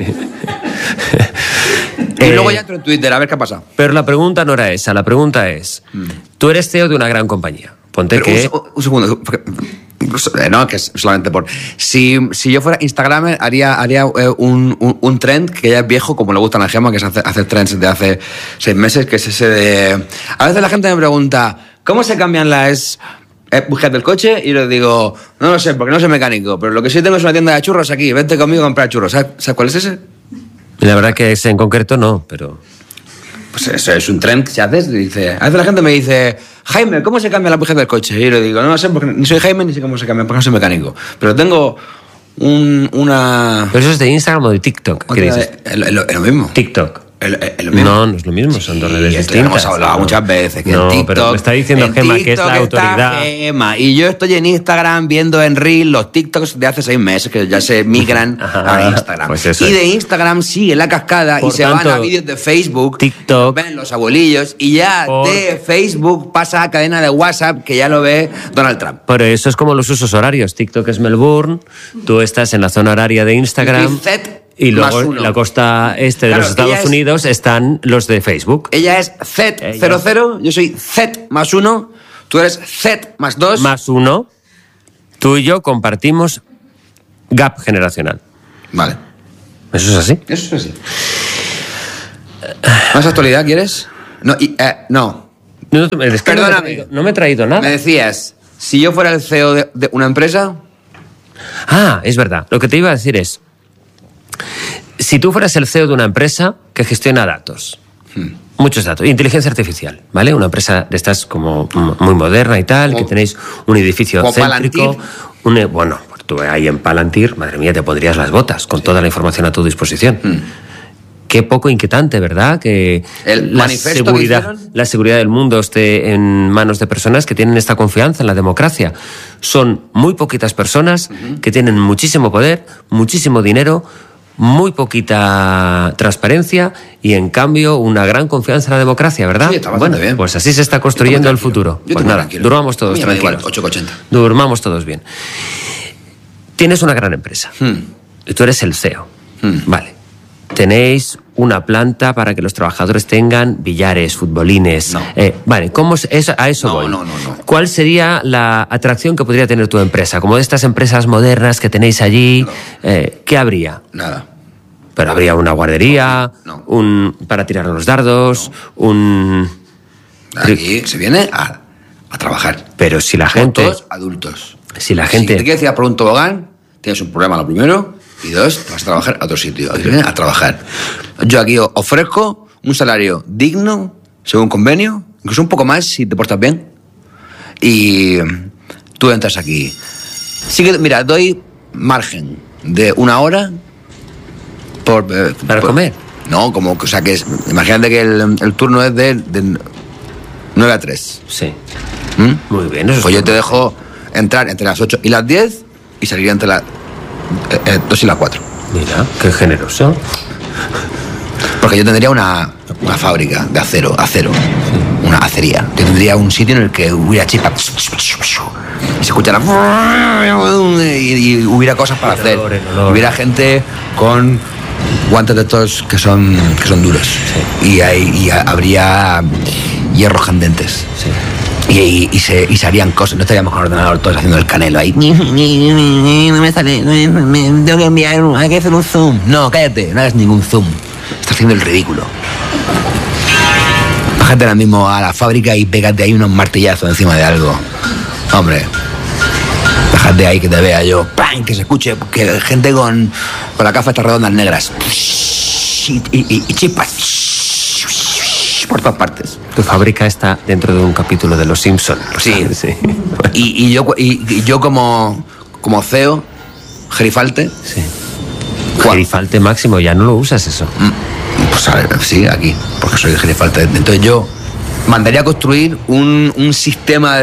Y luego ya entro en Twitter a ver qué ha pasado. Pero la pregunta no era esa, la pregunta es, tú eres CEO de una gran compañía. Ponte Pero que... un segundo. No, que es solamente por... Si yo fuera Instagramer, haría un trend que ya es viejo, como le gustan a Gemma, que es hacer trends de hace 6 meses, que es ese de... A veces la gente me pregunta, ¿cómo se cambian las bujías del coche? Y les digo, no lo sé, porque no soy mecánico, pero lo que sí tengo es una tienda de churros aquí, vente conmigo a comprar churros. ¿Sabes cuál es ese? La verdad que ese en concreto no, pero... Pues eso es un trend que se hace. Dice, a veces la gente me dice, Jaime, ¿cómo se cambia la bujía del coche? Y yo le digo, no lo sé, porque ni soy Jaime ni sé cómo se cambia, porque no soy mecánico. Pero tengo una... ¿Pero eso es de Instagram o de TikTok? ¿Qué dices? Es lo mismo. TikTok. Es lo mismo. No es lo mismo, son dos redes Y esto distintas. ya hemos hablado muchas veces. Que no, en TikTok, pero me está diciendo en Gemma que es la TikTok está autoridad. Gemma, y yo estoy en Instagram viendo en Reel los TikToks de hace 6 meses que ya se migran a Instagram. Pues eso y de Instagram sigue la cascada Por y se tanto, van a vídeos de Facebook. TikTok. Ven los abuelillos y ya de Facebook pasa a cadena de WhatsApp que ya lo ve Donald Trump. Pero eso es como los usos horarios. TikTok es Melbourne, tú estás en la zona horaria de Instagram. Y luego en la costa este de los Estados Unidos están los de Facebook. Ella es Z00, yo soy Z+1, tú eres Z+2. Más 1. Tú y yo compartimos gap generacional. Vale. ¿Eso es así? Eso es así. ¿Más actualidad quieres? No, no. Perdóname. No me he traído nada. Me decías, si yo fuera el CEO de una empresa... Ah, es verdad. Lo que te iba a decir es, si tú fueras el CEO de una empresa que gestiona datos, muchos datos, inteligencia artificial, ¿vale? Una empresa de estas como muy moderna y tal, que tenéis un edificio céntrico, bueno, tú ahí en Palantir, madre mía, te pondrías las botas con toda la información a tu disposición. Qué poco inquietante, ¿verdad? Que la seguridad del mundo esté en manos de personas que tienen esta confianza en la democracia. Son muy poquitas personas que tienen muchísimo poder, muchísimo dinero, muy poquita transparencia y, en cambio, una gran confianza en la democracia, ¿verdad? Sí, está bastante bien. Pues así se está construyendo el futuro. Pues nada, durmamos todos tranquilos. 8,80. Durmamos todos bien. Tienes una gran empresa. Y tú eres el CEO. Vale. Tenéis una planta para que los trabajadores tengan billares, futbolines. No. Vale, a eso voy. No. ¿Cuál sería la atracción que podría tener tu empresa? Como de estas empresas modernas que tenéis allí, ¿qué habría? Nada. Pero habría una guardería, para tirar los dardos, Aquí se viene a trabajar. Pero si la gente... Todos adultos. Si la gente... Si te quieres ir por un tobogán, tienes un problema lo primero, y 2, te vas a trabajar a otro sitio. Aquí se viene a trabajar. Yo aquí ofrezco un salario digno, según convenio, incluso un poco más si te portas bien. Y tú entras aquí. Sí que, mira, doy margen de 1 hora ¿Para comer? No, como, o sea, que es... Imagínate que el turno es de 9 a 3. Sí. Muy bien. Eso pues yo te dejo entrar entre las 8 y las 10 y salir entre las 2 y las 4. Mira, qué generoso. Porque yo tendría una fábrica de acero, una acería. Yo tendría un sitio en el que hubiera chispas y se escuchara y hubiera cosas para hacer. Hubiera gente con guantes de estos que son duros. Sí. Y habría hierros candentes. Sí. Y se harían cosas. No estaríamos con el ordenador todos haciendo el canelo ahí. No me sale, tengo que enviar, hay que hacer un zoom. No, cállate, no hagas ningún zoom. Estás haciendo el ridículo. Bájate ahora mismo a la fábrica y pégate ahí unos martillazos encima de algo. Hombre, bájate ahí que te vea yo. ¡Pam! Que se escuche, que gente con la gafa estas redondas negras. Y chispas. Por todas partes. Tu fábrica está dentro de un capítulo de Los Simpson. Sí. Y yo como CEO, gerifalte. Sí. Gerifalte máximo, ya no lo usas eso. Pues a ver, sí, aquí, porque soy el gerifalte. Entonces yo mandaría a construir un sistema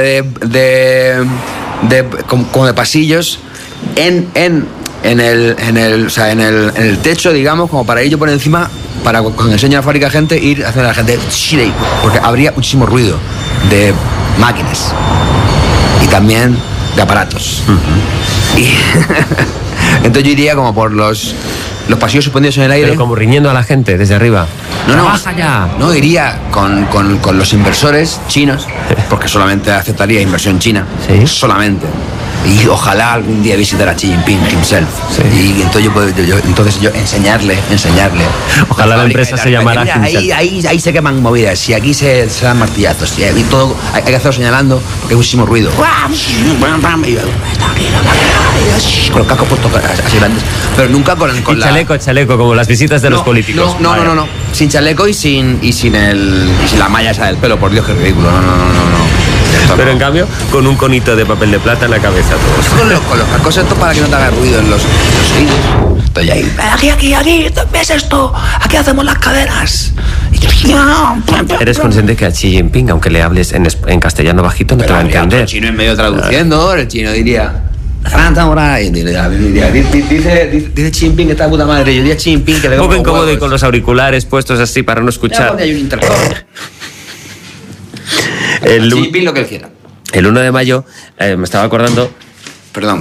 como de pasillos en el techo, digamos, como para ir yo por encima, para cuando enseño a la fábrica a gente, ir haciendo a la gente, porque habría muchísimo ruido de máquinas y también de aparatos. Y entonces yo iría como por los pasillos suspendidos en el aire. Pero como riñendo a la gente desde arriba. ¡Trabaja ya! No, iría con los inversores chinos, porque solamente aceptaría inversión china. ¿Sí? Solamente. Y ojalá algún día visitar a Xi Jinping himself. Sí. Y entonces yo enseñarle. Ojalá la empresa se llamara Himself. Ahí se queman movidas, y aquí se dan martillazos, y todo hay que hacerlo señalando, porque hay muchísimo ruido. Con los cascos puestos así grandes, pero nunca con chaleco, como las visitas de los políticos. No. Sin chaleco y sin la malla esa del pelo, por Dios, qué ridículo. No. Pero en cambio, con un conito de papel de plata en la cabeza todos. Con los cascos estos para que no te haga ruido en los oídos. Estoy ahí. Aquí, ¿ves esto? Aquí hacemos las cadenas. Eres consciente que a Xi Jinping, aunque le hables en castellano bajito, no te va a entender. El chino en medio traduciendo, el chino diría... Dice Xi Jinping que está de puta madre. Yo diría Xi Jinping que le... Un poco incómodo y con los auriculares puestos así para no escuchar. Hay un intercambio. Xi Jinping lo que él quiera. El 1 de mayo me estaba acordando... Perdón.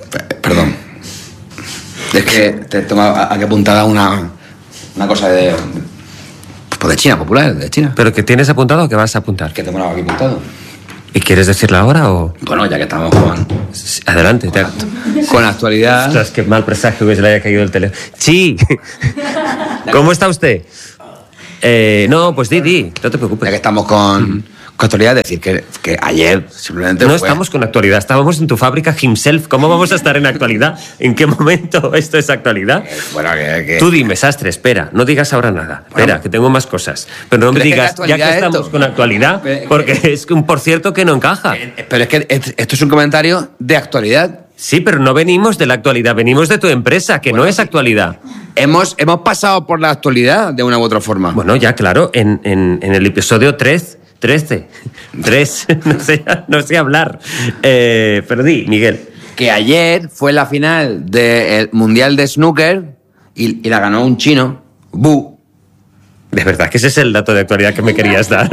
Es que te toma aquí apuntada una cosa de China, popular, de China. ¿Pero que tienes apuntado o que vas a apuntar? Que tengo aquí apuntado. ¿Y quieres decirla ahora o...? Bueno, ya que estamos con... Adelante. Con la actualidad... Ostras, qué mal presagio que se le haya caído el teléfono. ¡Sí! ¿Cómo está usted? No, pues di, no te preocupes. Ya que estamos con actualidad, decir que ayer simplemente no estamos con actualidad, estábamos en tu fábrica himself. ¿Cómo vamos a estar en actualidad? ¿En qué momento esto es actualidad? Bueno, que... Tú dime, Sastre, espera, no digas ahora nada. Espera, que tengo más cosas. Pero no me digas, ya que estamos con actualidad, porque es un por cierto que no encaja. Pero es que esto es un comentario de actualidad. Sí, pero no venimos de la actualidad, venimos de tu empresa, que no es actualidad. Hemos pasado por la actualidad de una u otra forma. Bueno, ya, claro, en el episodio 13, no sé hablar. Pero di, Miguel. Que ayer fue la final del Mundial de Snooker y la ganó un chino, Bu. ¿De verdad que ese es el dato de actualidad que me querías dar?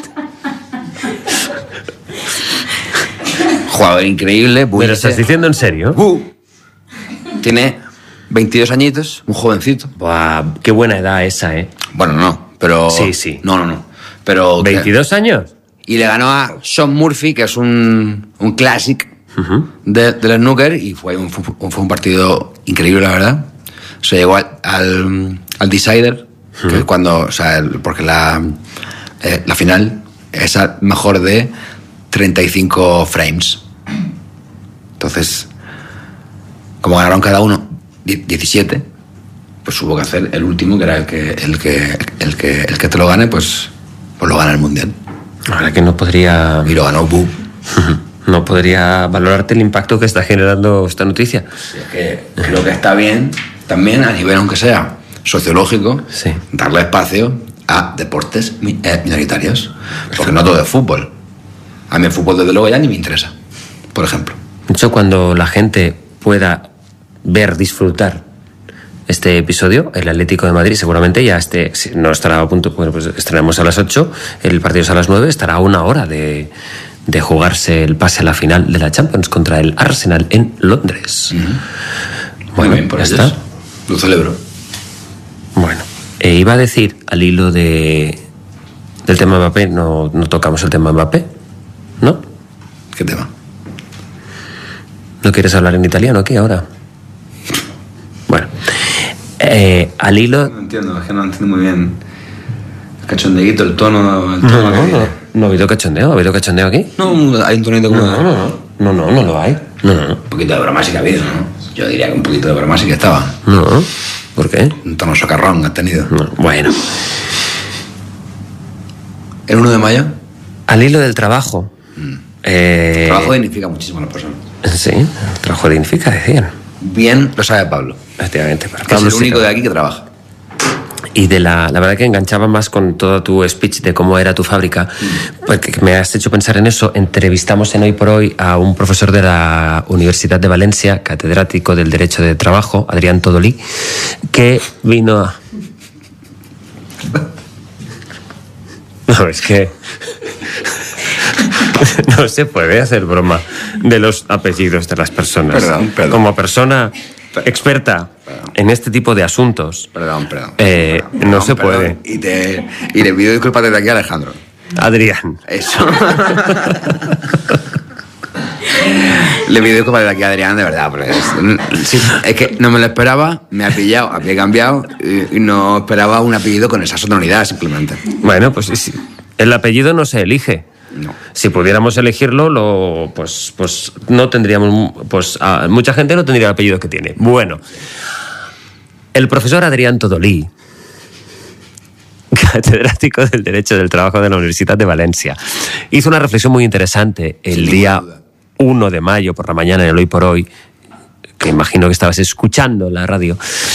Jugador increíble, Bu. ¿Me lo estás diciendo en serio? Bu. Tiene 22 añitos, un jovencito. Buah, qué buena edad esa, ¿eh? Bueno, no, pero... Sí. No. Pero... ¿22 años? Y le ganó a Sean Murphy, que es un clásico del snooker, y fue un partido increíble, la verdad. Se llegó al decider, que es cuando... O sea, porque la final es mejor de 35 frames. Entonces, como ganaron cada uno 17, pues hubo que hacer el último, que era el que te lo gane, pues lo gana el mundial. Ahora que no podría... Y lo ganó Bu. No podría valorarte el impacto que está generando esta noticia. Es que creo que está bien, también a nivel, aunque sea sociológico, sí, darle espacio a deportes minoritarios. Porque no todo es fútbol. A mí el fútbol, desde luego, ya ni me interesa, por ejemplo. De hecho, cuando la gente pueda ver, disfrutar este episodio, el Atlético de Madrid seguramente ya no estará a punto, bueno, pues estrenamos a las 8, el partido es a las 9, estará a una hora de jugarse el pase a la final de la Champions contra el Arsenal en Londres. Bueno, muy bien, por eso lo celebro. Bueno, iba a decir, al hilo del tema Mbappé, no tocamos el tema Mbappé, ¿no? ¿Qué tema? ¿No quieres hablar en italiano aquí ahora? Bueno, al hilo... No entiendo, es que no entiendo muy bien el cachondeíto, el tono no ha habido cachondeo, ¿ha habido cachondeo aquí? No, hay un tonito como... No lo hay. No. Un poquito de broma sí que ha habido, ¿no? Yo diría que un poquito de broma sí que estaba. No, ¿por qué? Un tono socarrón has tenido. No, bueno. ¿El 1 de mayo? Al hilo del trabajo. El trabajo dignifica muchísimo a las personas. Sí, el trabajo dignifica, decían. Bien lo sabe Pablo. Efectivamente. Que es el único de aquí que trabaja. Y la verdad que enganchaba más con todo tu speech de cómo era tu fábrica, porque me has hecho pensar en eso. Entrevistamos en Hoy por Hoy a un profesor de la Universidad de Valencia, catedrático del Derecho de Trabajo, Adrián Todolí, que vino a... No, es que... No se puede hacer broma de los apellidos de las personas. Perdón. Como persona experta en este tipo de asuntos. Perdón. No se puede. Y le pido disculpas desde aquí a Alejandro. Adrián. Eso. Le pido disculpas desde aquí a Adrián, de verdad. Porque es que no me lo esperaba, me ha pillado, había cambiado y no esperaba un apellido con esa sonoridad, simplemente. Bueno, pues sí. El apellido no se elige. No. Si pudiéramos elegirlo, pues no tendríamos, mucha gente no tendría el apellido que tiene. Bueno, el profesor Adrián Todolí, catedrático del Derecho del Trabajo de la Universidad de Valencia, hizo una reflexión muy interesante el día 1 de mayo por la mañana en el Hoy por Hoy, que imagino que estabas escuchando en la radio,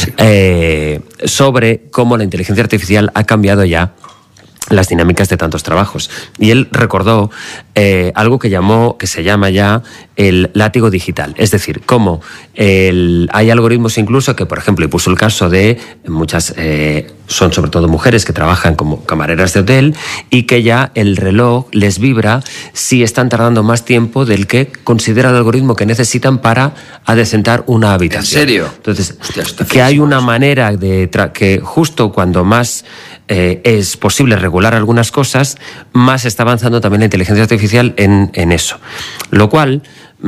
sobre cómo la inteligencia artificial ha cambiado ya las dinámicas de tantos trabajos. Y él recordó algo que se llama ya el látigo digital. Es decir, cómo hay algoritmos incluso que, por ejemplo, y puso el caso de muchas, son sobre todo mujeres que trabajan como camareras de hotel y que ya el reloj les vibra si están tardando más tiempo del que considera el algoritmo que necesitan para adecentar una habitación. ¿En serio? Entonces, que hay una manera de que justo cuando más es posible regular algunas cosas, más está avanzando también la inteligencia artificial en eso. Lo cual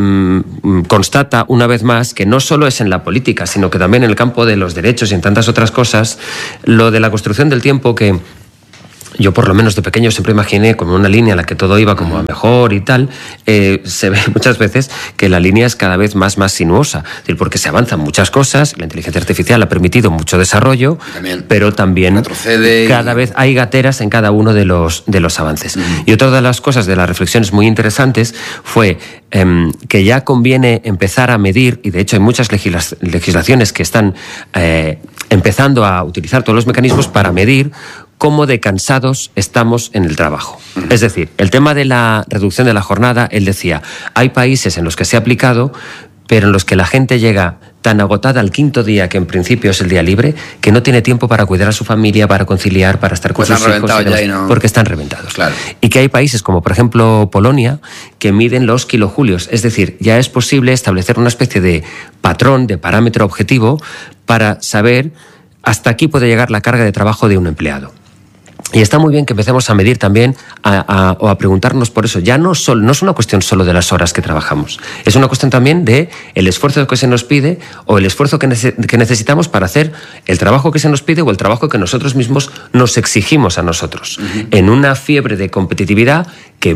constata una vez más que no solo es en la política, sino que también en el campo de los derechos y en tantas otras cosas, lo de la construcción del tiempo que yo por lo menos de pequeño siempre imaginé como una línea en la que todo iba como a mejor y tal, se ve muchas veces que la línea es cada vez más sinuosa, es decir, porque se avanzan muchas cosas, la inteligencia artificial ha permitido mucho desarrollo, pero también cada vez hay gateras en cada uno de los avances. Y otra de las cosas, de las reflexiones muy interesantes, fue que ya conviene empezar a medir, y de hecho hay muchas legislaciones que están empezando a utilizar todos los mecanismos para medir cómo de cansados estamos en el trabajo. Es decir, el tema de la reducción de la jornada, él decía, hay países en los que se ha aplicado, pero en los que la gente llega tan agotada al quinto día, que en principio es el día libre, que no tiene tiempo para cuidar a su familia, para conciliar, para estar con sus hijos, porque están reventados. Claro. Y que hay países como, por ejemplo, Polonia, que miden los kilojulios. Es decir, ya es posible establecer una especie de patrón, de parámetro objetivo, para saber hasta aquí puede llegar la carga de trabajo de un empleado. Y está muy bien que empecemos a medir también o a preguntarnos por eso. Ya no es una cuestión solo de las horas que trabajamos. Es una cuestión también de el esfuerzo que se nos pide o el esfuerzo que necesitamos para hacer el trabajo que se nos pide o el trabajo que nosotros mismos nos exigimos a nosotros. En una fiebre de competitividad que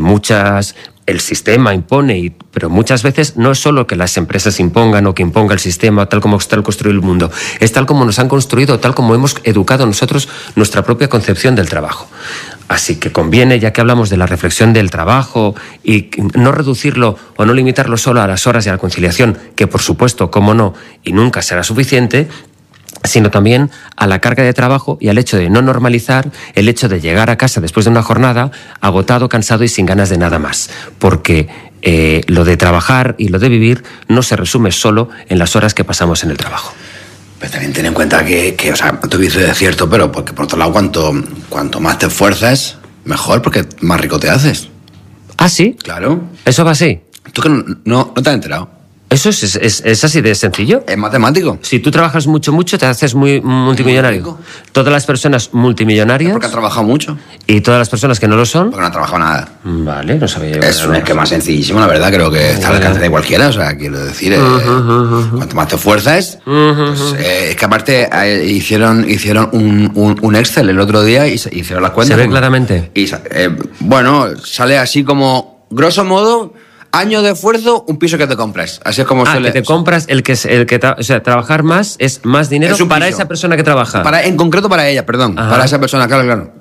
el sistema impone, pero muchas veces no es solo que las empresas impongan o que imponga el sistema tal como está construido el mundo, es tal como nos han construido, tal como hemos educado nosotros nuestra propia concepción del trabajo. Así que conviene, ya que hablamos de la reflexión del trabajo, y no reducirlo o no limitarlo solo a las horas y a la conciliación, que por supuesto, cómo no, y nunca será suficiente, sino también a la carga de trabajo y al hecho de no normalizar el hecho de llegar a casa después de una jornada agotado, cansado y sin ganas de nada más. Porque lo de trabajar y lo de vivir no se resume solo en las horas que pasamos en el trabajo. Pero también ten en cuenta que o sea, tú dices es cierto, pero porque por otro lado cuanto más te esfuerzas, mejor, porque más rico te haces. ¿Ah, sí? Claro. ¿Eso va así? ¿Tú que no te has enterado? ¿Eso es así de sencillo? Es matemático. Si tú trabajas mucho, te haces muy multimillonario. Todas las personas multimillonarias... Es porque han trabajado mucho. ¿Y todas las personas que no lo son? Porque no han trabajado nada. Vale, no sabía yo. Es un esquema sencillísimo, la verdad. Creo que está al alcance de cualquiera. O sea, quiero decir, cuanto más te esfuerzas... pues, es que aparte hicieron un Excel el otro día y hicieron las cuentas. ¿Se ve claramente? Y, bueno, sale así como, grosso modo... Año de esfuerzo, un piso que te compras. Así es como suele... que te compras o sea, trabajar más es más dinero para esa persona que trabaja. En concreto para ella, perdón. Ajá. Para esa persona, claro.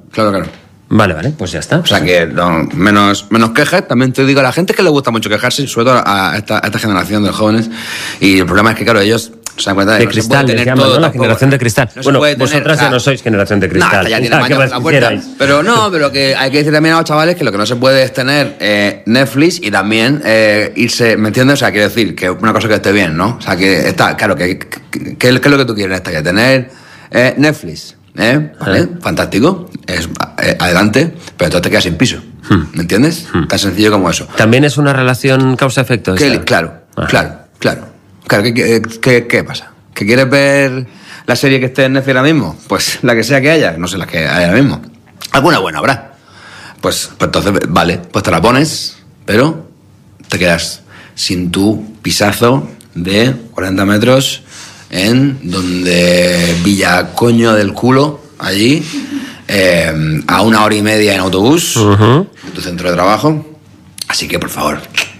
Vale, pues ya está. O sea que menos quejas. También te digo a la gente que le gusta mucho quejarse, sobre todo a esta generación de jóvenes. Y el problema es que, claro, ellos se dan cuenta de De que no cristal, se puede les tener llaman, todo ¿no? La tampoco. generación de cristal. No se Bueno, puede tener, vosotras ya no sois generación de cristal. Ya tiene maña en la puerta. Pero que hay que decir también a los chavales que lo que no se puede es tener Netflix y también irse, ¿me entiendes? O sea, quiero decir, que una cosa que esté bien, ¿no? O sea, que está, claro, ¿qué es lo que tú quieres en esta vida? Tener Netflix, ¿vale? Fantástico, adelante, pero entonces te quedas sin piso, ¿me entiendes? Tan sencillo como eso. ¿También es una relación causa-efecto? Claro. ¿Qué pasa? ¿Que quieres ver la serie que esté en Netflix ahora mismo? Pues la que sea que haya, no sé la que hay ahora mismo. Alguna buena habrá. Pues entonces, vale, pues te la pones, pero te quedas sin tu pisazo de 40 metros en donde Villacoño del Culo, allí, a 1 hora y media en autobús, de tu centro de trabajo. Así que, por favor.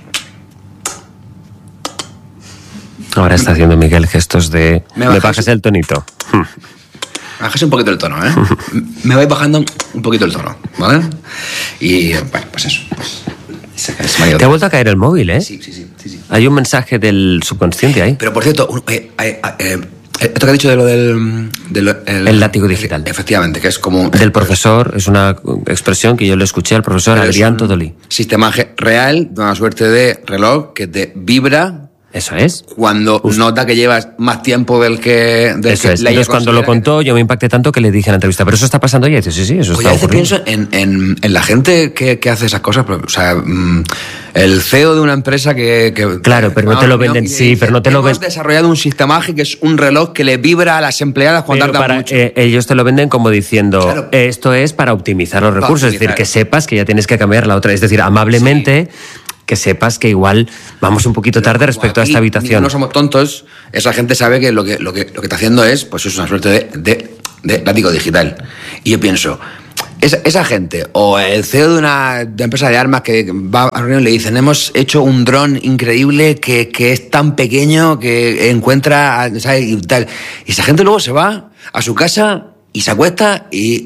Ahora está haciendo Miguel gestos de... Me bajas el tonito. Bajase un poquito el tono, ¿eh? Me voy bajando un poquito el tono, ¿vale? Y, bueno, pues eso. Te ha vuelto a caer el móvil, ¿eh? Sí. Hay un mensaje del subconsciente ahí. Pero, por cierto, esto que has dicho de lo del... el látigo digital. Efectivamente, que es como... Del profesor, es una expresión que yo le escuché al profesor Adrián Todolí. Sistema real, de una suerte de reloj que te vibra... Eso es. Cuando nota que llevas más tiempo del que... Eso es. Entonces, cuando lo contó, yo me impacté tanto que le dije en la entrevista, pero eso está pasando ya. Y dice, sí, eso está ocurriendo. Pienso en la gente que hace esas cosas. O sea, el CEO de una empresa que claro, pero no te lo venden. Sí, pero no te lo venden. Hemos desarrollado un sistema que es un reloj que le vibra a las empleadas cuando tardan mucho. Ellos te lo venden como diciendo, claro, esto es para optimizar los recursos. Es decir, que sepas que ya tienes que cambiar la otra. Es decir, amablemente... Sí. Que sepas que igual vamos un poquito tarde respecto a esta habitación. No somos tontos, esa gente sabe que lo que está haciendo es, pues es una suerte de látigo digital. Y yo pienso, esa gente, o el CEO de una empresa de armas que va a reunión y le dicen, hemos hecho un dron increíble que es tan pequeño que encuentra, ¿sabes? Y tal. Y esa gente luego se va a su casa y se acuesta y